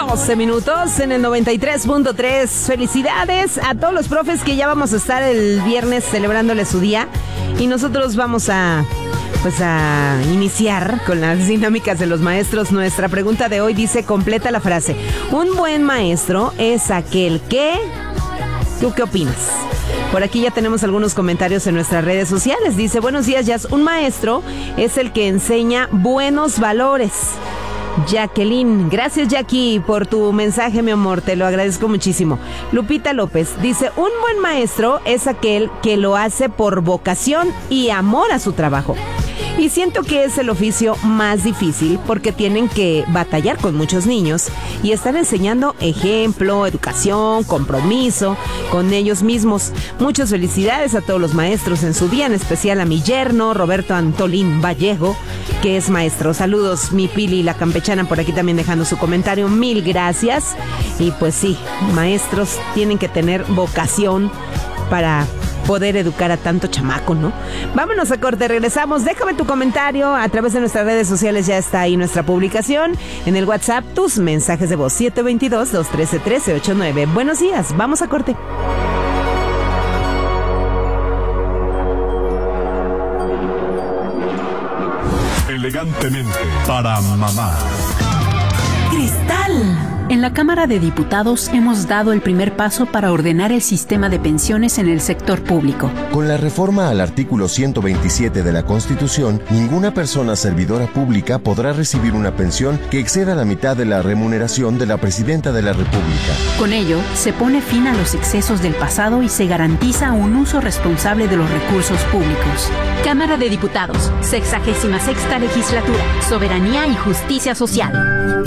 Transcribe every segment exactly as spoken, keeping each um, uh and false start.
doce minutos en el noventa y tres punto tres. Felicidades a todos los profes que ya vamos a estar el viernes celebrándole su día. Y nosotros vamos a, pues a iniciar con las dinámicas de los maestros. Nuestra pregunta de hoy dice, completa la frase. Un buen maestro es aquel que... ¿Tú qué opinas? Por aquí ya tenemos algunos comentarios en nuestras redes sociales. Dice, buenos días, Jazz. Un maestro es el que enseña buenos valores. Jacqueline, gracias Jackie por tu mensaje, mi amor, te lo agradezco muchísimo. Lupita López dice, un buen maestro es aquel que lo hace por vocación y amor a su trabajo. Y siento que es el oficio más difícil porque tienen que batallar con muchos niños y están enseñando ejemplo, educación, compromiso con ellos mismos. Muchas felicidades a todos los maestros en su día, en especial a mi yerno, Roberto Antolín Vallejo, que es maestro. Saludos, mi Pili, la campechana, por aquí también dejando su comentario. Mil gracias. Y pues sí, maestros tienen que tener vocación para poder educar a tanto chamaco, ¿no? Vámonos a corte, regresamos. Déjame tu comentario a través de nuestras redes sociales, ya está ahí nuestra publicación. En el WhatsApp, tus mensajes de voz, siete dos dos, dos uno tres, uno tres ocho nueve. Buenos días, vamos a corte. Elegantemente para mamá. Cristal. En la Cámara de Diputados hemos dado el primer paso para ordenar el sistema de pensiones en el sector público. Con la reforma al artículo ciento veintisiete de la Constitución, ninguna persona servidora pública podrá recibir una pensión que exceda la mitad de la remuneración de la Presidenta de la República. Con ello, se pone fin a los excesos del pasado y se garantiza un uso responsable de los recursos públicos. Cámara de Diputados, sexagésima sexta legislatura, soberanía y justicia social.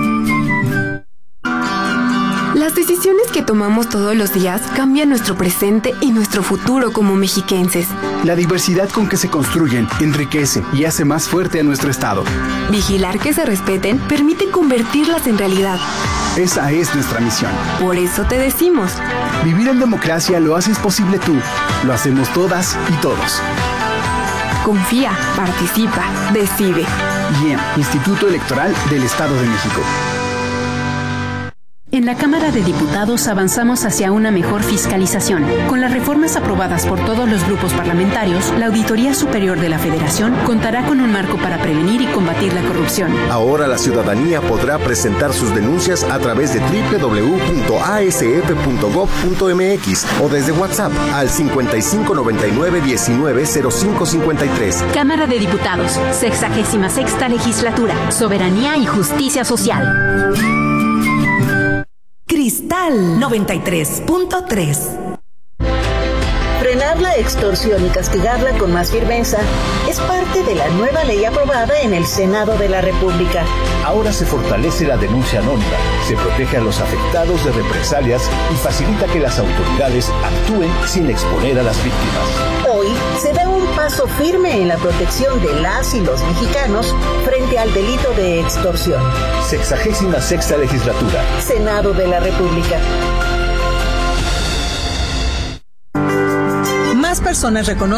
Las decisiones que tomamos todos los días cambian nuestro presente y nuestro futuro como mexiquenses. La diversidad con que se construyen enriquece y hace más fuerte a nuestro Estado. Vigilar que se respeten permite convertirlas en realidad. Esa es nuestra misión. Por eso te decimos: vivir en democracia lo haces posible tú, lo hacemos todas y todos. Confía, participa, decide. I E M, Instituto Electoral del Estado de México. En la Cámara de Diputados avanzamos hacia una mejor fiscalización. Con las reformas aprobadas por todos los grupos parlamentarios, la Auditoría Superior de la Federación contará con un marco para prevenir y combatir la corrupción. Ahora la ciudadanía podrá presentar sus denuncias a través de doble u doble u doble u punto a s f punto gob punto m x o desde WhatsApp al cincuenta y cinco noventa y nueve diecinueve cero cinco cincuenta y tres. Cámara de Diputados, sexagésima sexta legislatura, soberanía y justicia social. Cristal noventa y tres punto tres. Frenar la extorsión y castigarla con más firmeza es parte de la nueva ley aprobada en el Senado de la República. Ahora se fortalece la denuncia anónima, se protege a los afectados de represalias y facilita que las autoridades actúen sin exponer a las víctimas. Hoy se da un paso firme en la protección de las y los mexicanos frente al delito de extorsión. Sexagésima sexta legislatura. Senado de la República. Más personas reconocen